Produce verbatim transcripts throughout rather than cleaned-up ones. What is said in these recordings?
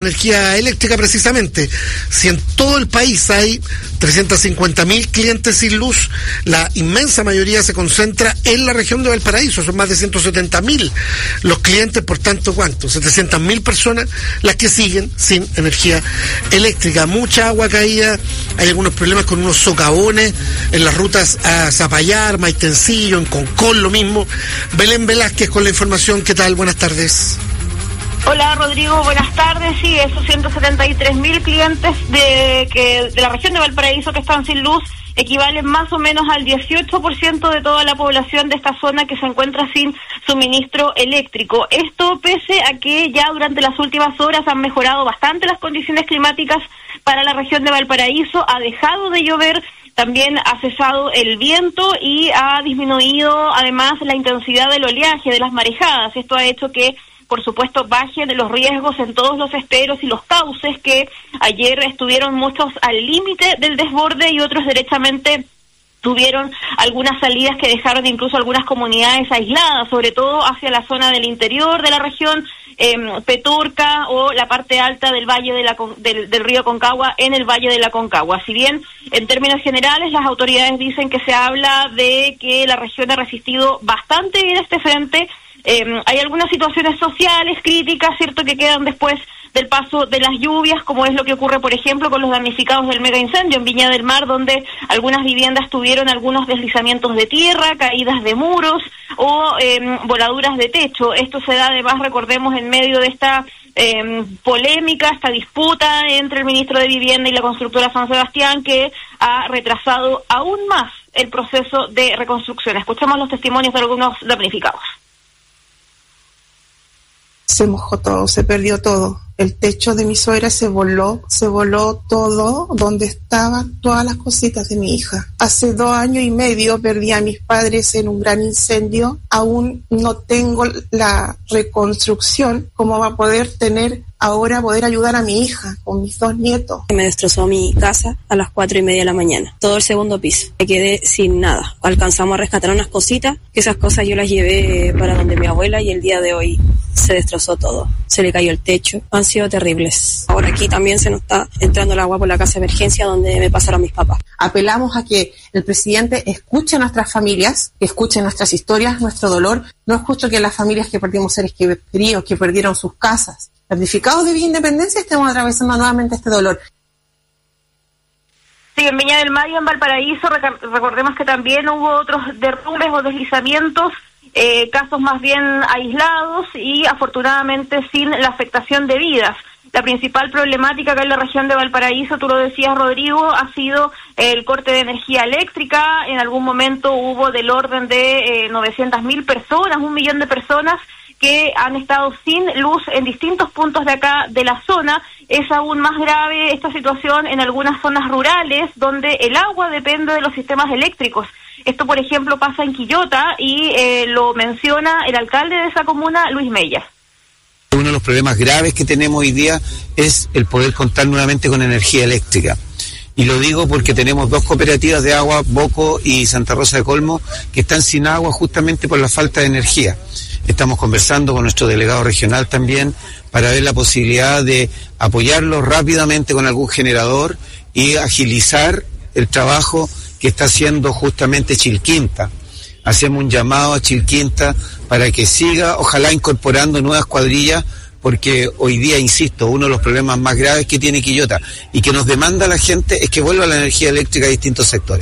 energía eléctrica precisamente. Si en todo el país hay trescientos cincuenta mil clientes sin luz, la inmensa mayoría se concentra en la región de Valparaíso, son más de ciento setenta mil los clientes, por tanto, ¿cuánto? setecientas mil personas las que siguen sin energía eléctrica. Mucha agua caída, hay algunos problemas con unos socavones en las rutas a Zapallar, Maitencillo, en Concón lo mismo. Belén Velázquez con la información. ¿Qué tal? Buenas tardes. Hola Rodrigo, buenas tardes. Sí, esos ciento setenta y tres mil clientes de que de la región de Valparaíso que están sin luz equivalen más o menos al dieciocho por ciento de toda la población de esta zona que se encuentra sin suministro eléctrico. Esto pese a que ya durante las últimas horas han mejorado bastante las condiciones climáticas para la región de Valparaíso, ha dejado de llover, también ha cesado el viento y ha disminuido además la intensidad del oleaje, de las marejadas. Esto ha hecho que, por supuesto, bajen los riesgos en todos los esteros y los cauces que ayer estuvieron muchos al límite del desborde y otros derechamente tuvieron algunas salidas que dejaron incluso algunas comunidades aisladas, sobre todo hacia la zona del interior de la región, eh, Petorca o la parte alta del valle de la del, del río Concagua, en el valle de la Concagua. Si bien en términos generales las autoridades dicen que se habla de que la región ha resistido bastante bien este frente, Eh, hay algunas situaciones sociales, críticas, cierto, que quedan después del paso de las lluvias, como es lo que ocurre, por ejemplo, con los damnificados del mega incendio en Viña del Mar, donde algunas viviendas tuvieron algunos deslizamientos de tierra, caídas de muros o eh, voladuras de techo. Esto se da además, recordemos, en medio de esta eh, polémica, esta disputa entre el ministro de Vivienda y la constructora San Sebastián, que ha retrasado aún más el proceso de reconstrucción. Escuchamos los testimonios de algunos damnificados. Se mojó todo, se perdió todo. El techo de mi suegra se voló, se voló todo donde estaban todas las cositas de mi hija. Hace dos años y medio perdí a mis padres en un gran incendio. Aún no tengo la reconstrucción como va a poder tener ahora, poder ayudar a mi hija con mis dos nietos. Me destrozó mi casa a las cuatro y media de la mañana, todo el segundo piso. Me quedé sin nada. Alcanzamos a rescatar unas cositas, que esas cosas yo las llevé para donde mi abuela y el día de hoy se destrozó todo. Se le cayó el techo. Han sido terribles. Ahora aquí también se nos está entrando el agua por la casa de emergencia donde me pasaron mis papás. Apelamos a que el presidente escuche a nuestras familias, que escuche nuestras historias, nuestro dolor. No escucho que las familias que perdimos seres queridos, que perdieron sus casas, damnificados de Villa Independencia, estemos atravesando nuevamente este dolor. Sí, en Viña del Mar y en Valparaíso, recordemos que también hubo otros derrumbes o deslizamientos, eh, casos más bien aislados y afortunadamente sin la afectación de vidas. La principal problemática acá en la región de Valparaíso, tú lo decías, Rodrigo, ha sido el corte de energía eléctrica. En algún momento hubo del orden de eh, novecientas mil personas, un millón de personas que han estado sin luz en distintos puntos de acá de la zona. Es aún más grave esta situación en algunas zonas rurales donde el agua depende de los sistemas eléctricos. Esto, por ejemplo, pasa en Quillota y eh, lo menciona el alcalde de esa comuna, Luis Mella. Uno de los problemas graves que tenemos hoy día es el poder contar nuevamente con energía eléctrica. Y lo digo porque tenemos dos cooperativas de agua, Boco y Santa Rosa de Colmo, que están sin agua justamente por la falta de energía. Estamos conversando con nuestro delegado regional también para ver la posibilidad de apoyarlos rápidamente con algún generador y agilizar el trabajo que está haciendo justamente Chilquinta. Hacemos un llamado a Chilquinta para que siga, ojalá, incorporando nuevas cuadrillas, porque hoy día, insisto, uno de los problemas más graves que tiene Quillota y que nos demanda la gente es que vuelva la energía eléctrica a distintos sectores.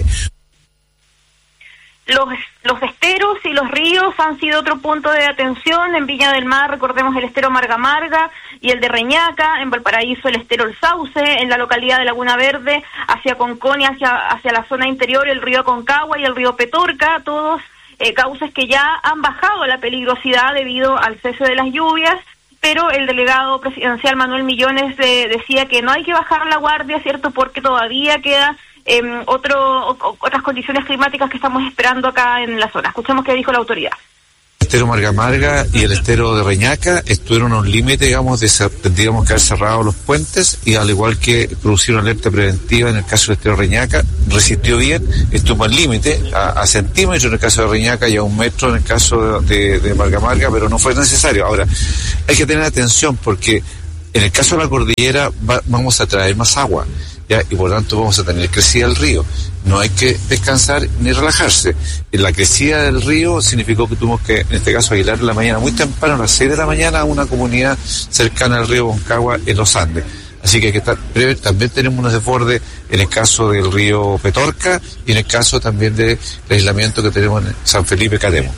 Los, los esteros y los ríos han sido otro punto de atención. En Viña del Mar, recordemos el estero Marga Marga y el de Reñaca. En Valparaíso, el estero El Sauce. En la localidad de Laguna Verde, hacia Concón y hacia, hacia la zona interior, el río Concagua y el río Petorca. Todos eh, cauces que ya han bajado la peligrosidad debido al cese de las lluvias. Pero el delegado presidencial Manuel Millones eh, decía que no hay que bajar la guardia, ¿cierto? Porque todavía queda Eh, otro, o, otras condiciones climáticas que estamos esperando acá en la zona. Escuchemos qué dijo la autoridad. El estero Marga Marga y el estero de Reñaca estuvieron a un límite, digamos, de tendríamos que haber cerrado los puentes, y al igual que producieron alerta preventiva en el caso del estero Reñaca, resistió bien, estuvo al límite, a, a centímetros en el caso de Reñaca y a un metro en el caso de, de, de Marga Marga, pero no fue necesario. Ahora, hay que tener atención porque En el caso de la cordillera va, vamos a traer más agua, ¿ya? Y por lo tanto vamos a tener crecida del río. No hay que descansar ni relajarse. En la crecida del río significó que tuvimos que, en este caso, aguilar en la mañana, muy temprano, a las seis de la mañana, a una comunidad cercana al río Concagua en los Andes. Así que hay que estar breve. También tenemos unos desbordes en el caso del río Petorca y en el caso también del aislamiento que tenemos en San Felipe Cademo.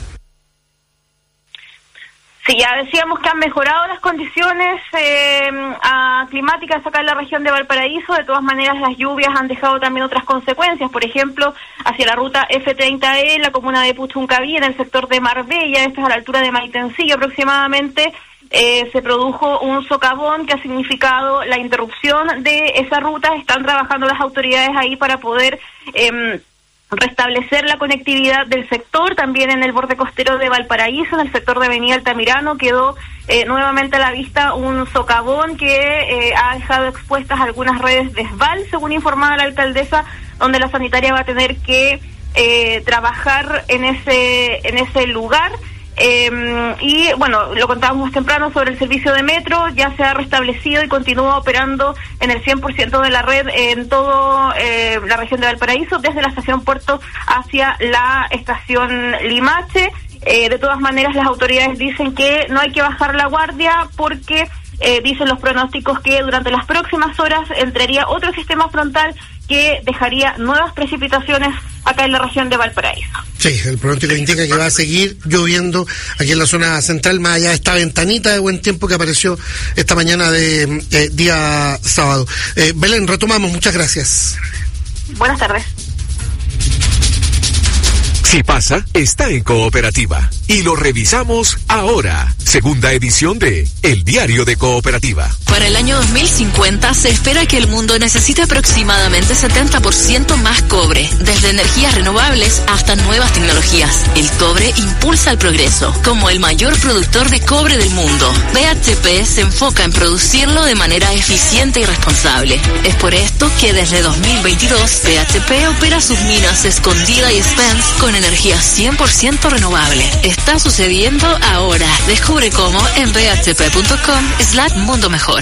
Sí, ya decíamos que han mejorado las condiciones eh, a, climáticas acá en la región de Valparaíso. De todas maneras, las lluvias han dejado también otras consecuencias. Por ejemplo, hacia la ruta F treinta E, la comuna de Puchuncaví, en el sector de Marbella, esto es a la altura de Maitencillo aproximadamente, eh, se produjo un socavón que ha significado la interrupción de esa ruta. Están trabajando las autoridades ahí para poder Eh, restablecer la conectividad del sector. También en el borde costero de Valparaíso, en el sector de Avenida Altamirano, quedó eh, nuevamente a la vista un socavón que eh, ha dejado expuestas algunas redes de esval, según informaba la alcaldesa, donde la sanitaria va a tener que eh, trabajar en ese en ese lugar. Eh, y bueno, lo contábamos temprano sobre el servicio de metro, ya se ha restablecido y continúa operando en el cien por ciento de la red en toda eh, la región de Valparaíso, desde la estación Puerto hacia la estación Limache. Eh, de todas maneras, las autoridades dicen que no hay que bajar la guardia porque eh, dicen los pronósticos que durante las próximas horas entraría otro sistema frontal que dejaría nuevas precipitaciones acá en la región de Valparaíso. Sí, el pronóstico indica que va a seguir lloviendo aquí en la zona central, más allá de esta ventanita de buen tiempo que apareció esta mañana de eh, día sábado. Eh, Belén, retomamos, muchas gracias. Buenas tardes. Si pasa, está en Cooperativa. Y lo revisamos ahora. Segunda edición de El Diario de Cooperativa. Para el año dos mil cincuenta se espera que el mundo necesite aproximadamente setenta por ciento más cobre, desde energías renovables hasta nuevas tecnologías. El cobre impulsa el progreso. Como el mayor productor de cobre del mundo, B H P se enfoca en producirlo de manera eficiente y responsable. Es por esto que desde dos mil veintidós B H P opera sus minas Escondida y Spence con energía cien por ciento renovable. Está sucediendo ahora. Descubre cómo en b h p punto com slash mundo mejor.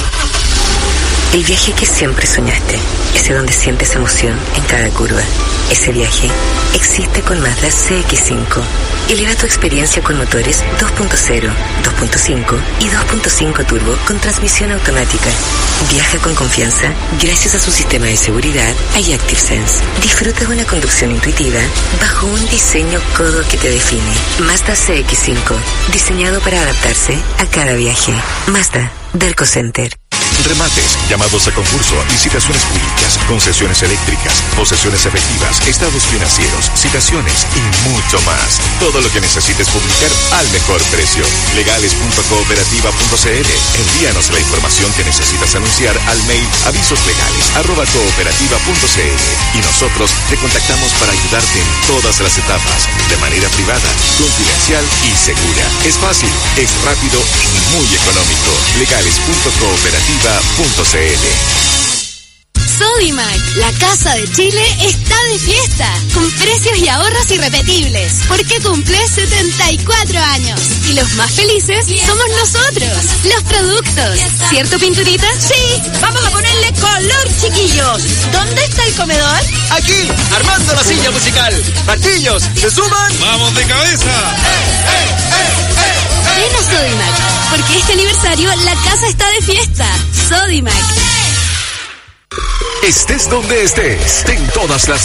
El viaje que siempre soñaste, ese donde sientes emoción en cada curva. Ese viaje existe con Mazda C X cinco. Eleva tu experiencia con motores dos punto cero, dos punto cinco y dos punto cinco turbo con transmisión automática. Viaja con confianza gracias a su sistema de seguridad iActive Sense. Disfruta de una conducción intuitiva bajo un diseño codo que te define. Mazda C X cinco, diseñado para adaptarse a cada viaje. Mazda, Derco Center. Remates, llamados a concurso, licitaciones públicas, concesiones eléctricas, posesiones efectivas, estados financieros, citaciones y mucho más. Todo lo que necesites publicar al mejor precio. legales punto cooperativa punto c l. Envíanos la información que necesitas anunciar al mail avisoslegales arroba cooperativa punto c l y nosotros te contactamos para ayudarte en todas las etapas, de manera privada, confidencial y segura. Es fácil, es rápido y muy económico. legales punto cooperativa punto c l. Sodimac, la casa de Chile, está de fiesta, con precios y ahorros irrepetibles, porque cumple setenta y cuatro años. Y los más felices somos nosotros, los productos. ¿Cierto, Pinturita? Sí, vamos a ponerle color, chiquillos. ¿Dónde está el comedor? Aquí, armando la silla musical. Martillos, ¿se suman? ¡Vamos de cabeza! Ven a Sodimac, porque este aniversario la casa está de fiesta. Sodimac. Estés donde estés, ten todas las